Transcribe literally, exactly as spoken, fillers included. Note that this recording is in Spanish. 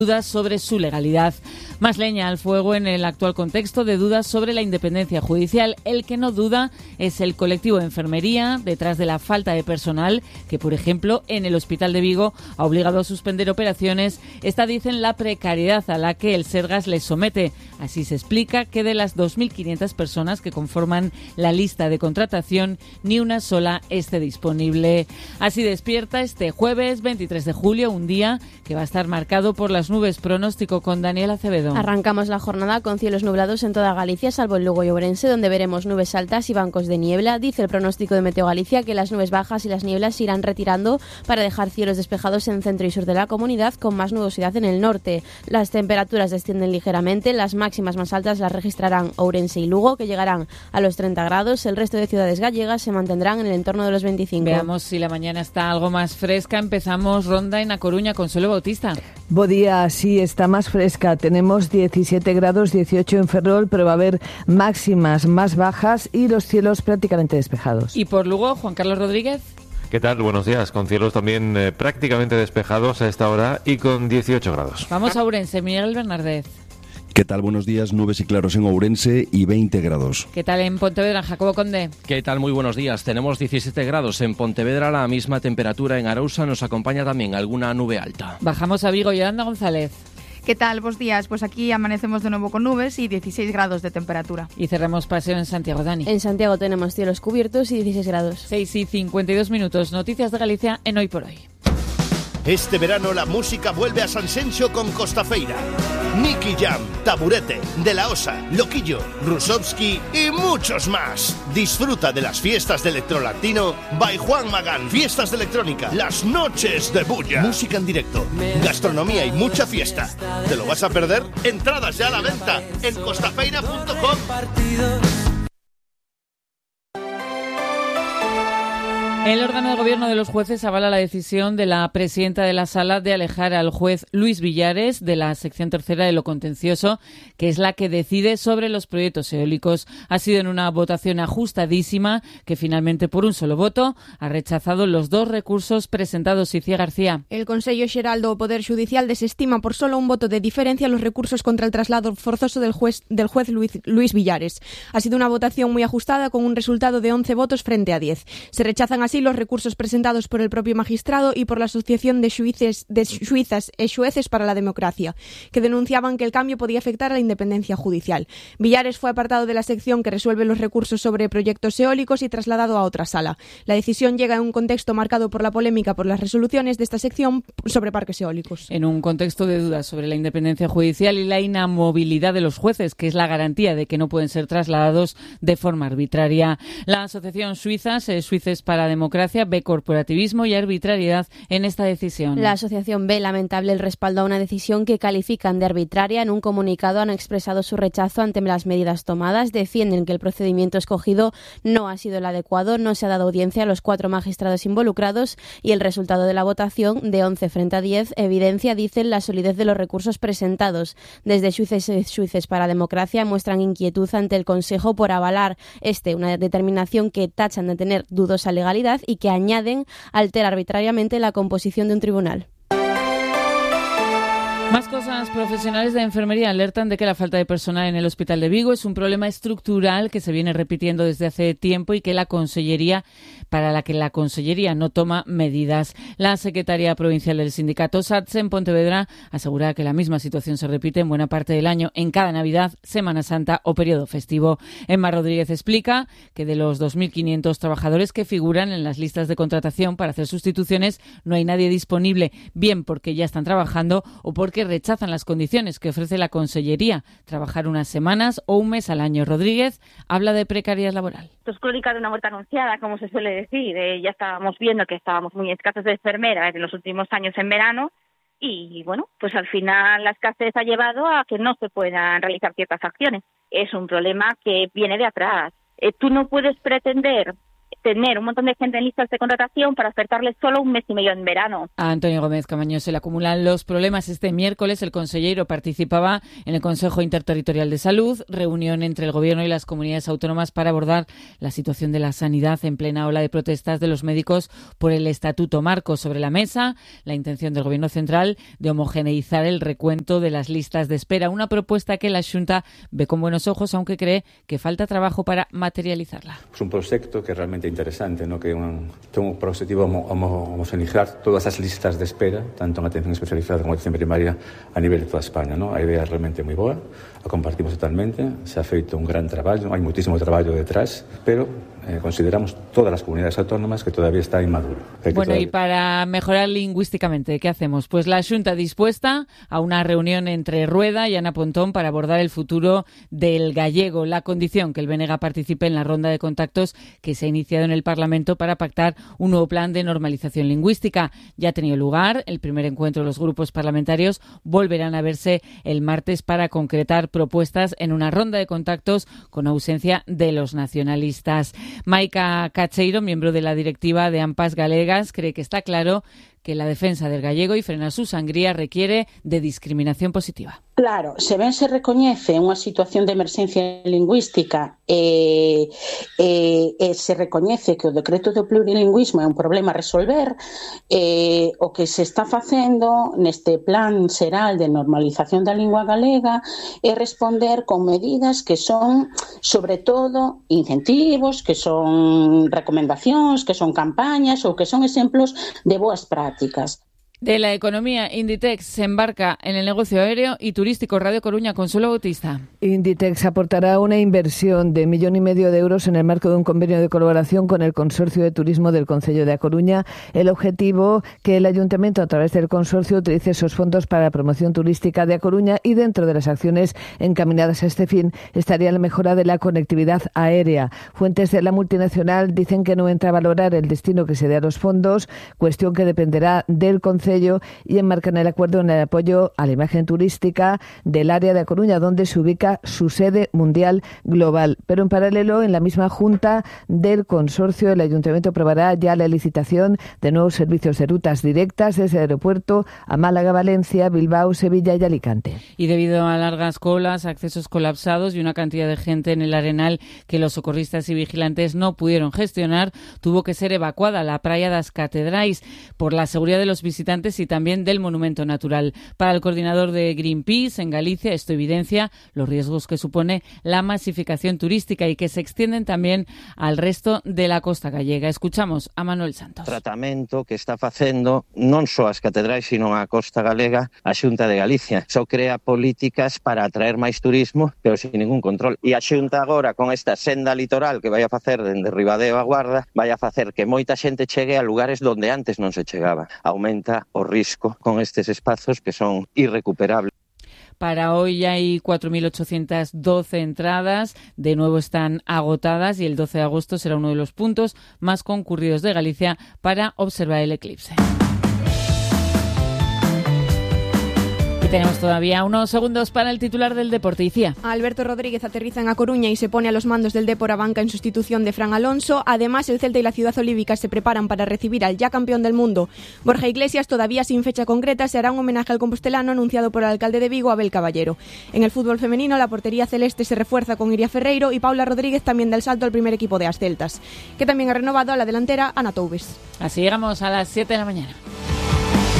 dudas sobre su legalidad. Más leña al fuego en el actual contexto de dudas sobre la independencia judicial. El que no duda es el colectivo de enfermería, detrás de la falta de personal, que por ejemplo en el Hospital de Vigo ha obligado a suspender operaciones. Esta, dicen, la precariedad a la que el Sergas les somete. Así se explica que de las dos mil quinientas personas que conforman la lista de contratación, ni una sola esté disponible. Así despierta este jueves veintitrés de julio, un día que va a estar marcado por las nubes. Pronóstico con Daniel Acevedo. Arrancamos la jornada con cielos nublados en toda Galicia, salvo en Lugo y Ourense, donde veremos nubes altas y bancos de niebla. Dice el pronóstico de Meteo Galicia que las nubes bajas y las nieblas se irán retirando para dejar cielos despejados en centro y sur de la comunidad, con más nubosidad en el norte. Las temperaturas descienden ligeramente, las máximas más altas las registrarán Ourense y Lugo, que llegarán a los treinta grados. El resto de ciudades gallegas se mantendrán en el entorno de los veinticinco. Veamos si la mañana está algo más fresca. Empezamos ronda en A Coruña. Consuelo Bautista. Bo día, sí, está más fresca. Tenemos diecisiete grados, dieciocho en Ferrol, pero va a haber máximas más bajas y los cielos prácticamente despejados. Y por Lugo, Juan Carlos Rodríguez. ¿Qué tal? Buenos días. Con cielos también eh, prácticamente despejados a esta hora y con dieciocho grados. Vamos a Ourense, Miguel Bernardez. ¿Qué tal? Buenos días. Nubes y claros en Ourense y veinte grados. ¿Qué tal en Pontevedra, Jacobo Conde? ¿Qué tal? Muy buenos días. Tenemos diecisiete grados en Pontevedra, la misma temperatura en Arousa. Nos acompaña también alguna nube alta. Bajamos a Vigo, Yolanda González. ¿Qué tal? Buenos días. Pues aquí amanecemos de nuevo con nubes y dieciséis grados de temperatura. Y cerramos paseo en Santiago, Dani. En Santiago tenemos cielos cubiertos y dieciséis grados. seis y cincuenta y dos minutos. Noticias de Galicia en Hoy por Hoy. Este verano la música vuelve a Sanxenxo con Costafeira. Nicky Jam, Taburete, De La Osa, Loquillo, Rusovsky y muchos más. Disfruta de las fiestas de Electrolatino by Juan Magán. Fiestas de electrónica, las noches de bulla. Música en directo, gastronomía y mucha fiesta. ¿Te lo vas a perder? Entradas ya a la venta en costafeira punto com. El órgano de gobierno de los jueces avala la decisión de la presidenta de la sala de alejar al juez Luis Villares de la sección tercera de lo contencioso, que es la que decide sobre los proyectos eólicos. Ha sido en una votación ajustadísima que finalmente, por un solo voto, ha rechazado los dos recursos presentados. Icía García. El Consello Xeral do Poder Judicial desestima por solo un voto de diferencia los recursos contra el traslado forzoso del juez, del juez Luis, Luis Villares. Ha sido una votación muy ajustada con un resultado de once votos frente a diez. Se rechazan así los recursos presentados por el propio magistrado y por la Asociación de Xuíces, de Xuizas e Xueces para la Democracia, que denunciaban que el cambio podía afectar a la independencia judicial. Villares fue apartado de la sección que resuelve los recursos sobre proyectos eólicos y trasladado a otra sala. La decisión llega en un contexto marcado por la polémica por las resoluciones de esta sección sobre parques eólicos. En un contexto de dudas sobre la independencia judicial y la inamovilidad de los jueces, que es la garantía de que no pueden ser trasladados de forma arbitraria. La Asociación Xuizas e Xueces para la Democracia ve corporativismo y arbitrariedad en esta decisión. La asociación ve lamentable el respaldo a una decisión que califican de arbitraria. En un comunicado han expresado su rechazo ante las medidas tomadas. Defienden que el procedimiento escogido no ha sido el adecuado, no se ha dado audiencia a los cuatro magistrados involucrados y el resultado de la votación de once frente a diez evidencia, dicen, la solidez de los recursos presentados. Desde Xueces e Xueces para la Democracia muestran inquietud ante el Consejo por avalar este, una determinación que tachan de tener dudosa legalidad y que añaden altera arbitrariamente la composición de un tribunal. Más cosas. Profesionales de enfermería alertan de que la falta de personal en el Hospital de Vigo es un problema estructural que se viene repitiendo desde hace tiempo y que la Consellería, para la que la Consellería no toma medidas. La secretaria provincial del sindicato SATSE en Pontevedra asegura que la misma situación se repite en buena parte del año, en cada Navidad, Semana Santa o periodo festivo. Emma Rodríguez explica que de los dos mil quinientos trabajadores que figuran en las listas de contratación para hacer sustituciones, no hay nadie disponible, bien porque ya están trabajando o porque rechazan las condiciones que ofrece la Consellería, trabajar unas semanas o un mes al año. Rodríguez habla de precariedad laboral. Esto es crónica de una muerte anunciada, como se suele decir. Eh, ya estábamos viendo que estábamos muy escasos de enfermeras en los últimos años en verano y, bueno, pues al final la escasez ha llevado a que no se puedan realizar ciertas acciones. Es un problema que viene de atrás. Eh, tú no puedes pretender tener un montón de gente en listas de contratación para ofertarles solo un mes y medio en verano. A Antonio Gómez Camaño se le acumulan los problemas. Este miércoles el consejero participaba en el Consejo Interterritorial de Salud, reunión entre el Gobierno y las comunidades autónomas para abordar la situación de la sanidad en plena ola de protestas de los médicos por el Estatuto Marco. Sobre la mesa, la intención del Gobierno central de homogeneizar el recuento de las listas de espera, una propuesta que la Xunta ve con buenos ojos, aunque cree que falta trabajo para materializarla. Es un proyecto que es realmente interesante, ¿no? Que un, tiene por objetivo homo, homo, homogeneizar todas as listas de espera, tanto en atención especializada como en atención primaria a nivel de toda España, ¿no? A idea é realmente moi boa, a compartimos totalmente, se ha feito un gran traballo, hai moitísimo traballo detrás, pero eh, consideramos todas las comunidades autónomas que todavía está inmaduro. Que bueno, todavía... y para mejorar lingüísticamente, ¿qué hacemos? Pues la Xunta dispuesta a una reunión entre Rueda y Ana Pontón para abordar el futuro del gallego, la condición que el B N G participe en la ronda de contactos que se ha iniciado en el Parlamento para pactar un nuevo plan de normalización lingüística. Ya ha tenido lugar el primer encuentro de los grupos parlamentarios, volverán a verse el martes para concretar propuestas en una ronda de contactos con ausencia de los nacionalistas. Maica Cacheiro, miembro de la directiva de AMPAs Galegas, cree que está claro que la defensa del gallego y frenar su sangría requiere de discriminación positiva. Claro, se ben se recoñece unha situación de emerxencia lingüística e, e, e se recoñece que o decreto do plurilingüismo é un problema a resolver, e, o que se está facendo neste plan xeral de normalización da lingua galega é responder con medidas que son, sobre todo, incentivos, que son recomendacións, que son campañas ou que son exemplos de boas prácticas. De la economía, Inditex se embarca en el negocio aéreo y turístico. Radio Coruña, Consuelo Bautista. Inditex aportará una inversión de millón y medio de euros en el marco de un convenio de colaboración con el Consorcio de Turismo del Concello de A Coruña. El objetivo, que el Ayuntamiento, a través del consorcio, utilice esos fondos para la promoción turística de A Coruña, y dentro de las acciones encaminadas a este fin estaría la mejora de la conectividad aérea. Fuentes de la multinacional dicen que no entra a valorar el destino que se dé a los fondos, cuestión que dependerá del Concello, y enmarcan el acuerdo en el apoyo a la imagen turística del área de A Coruña, donde se ubica su sede mundial global. Pero en paralelo, en la misma junta del consorcio, el Ayuntamiento aprobará ya la licitación de nuevos servicios de rutas directas desde el aeropuerto a Málaga, Valencia, Bilbao, Sevilla y Alicante. Y debido a largas colas, accesos colapsados y una cantidad de gente en el Arenal que los socorristas y vigilantes no pudieron gestionar, tuvo que ser evacuada la Praia das Catedrais por la seguridad de los visitantes y también del monumento natural. Para el coordinador de Greenpeace en Galicia, esto evidencia los riesgos que supone la masificación turística y que se extienden también al resto de la costa gallega. Escuchamos a Manuel Santos. Tratamento que está facendo non só as catedrais, sino a costa galega, a Xunta de Galicia. Só crea políticas para atraer máis turismo, pero sin ningún control. E a Xunta agora, con esta senda litoral que vai a facer dende Ribadeo a Guarda, vai a facer que moita xente chegue a lugares donde antes non se chegaba. Aumenta o risco con estes espazos que son irrecuperables. Para hoy hay cuatro mil ochocientas doce entradas, de nuevo están agotadas y el doce de agosto será uno de los puntos más concurridos de Galicia para observar el eclipse. Tenemos todavía unos segundos para el titular del deporte. Icía. Alberto Rodríguez aterriza en A Coruña y se pone a los mandos del Dépor a banca en sustitución de Fran Alonso. Además, el Celta y la ciudad olívica se preparan para recibir al ya campeón del mundo. Borja Iglesias, todavía sin fecha concreta, se hará un homenaje al compostelano anunciado por el alcalde de Vigo, Abel Caballero. En el fútbol femenino, la portería celeste se refuerza con Iria Ferreiro y Paula Rodríguez también da el salto al primer equipo de As Celtas, que también ha renovado a la delantera Ana Toubes. Así llegamos a las siete de la mañana.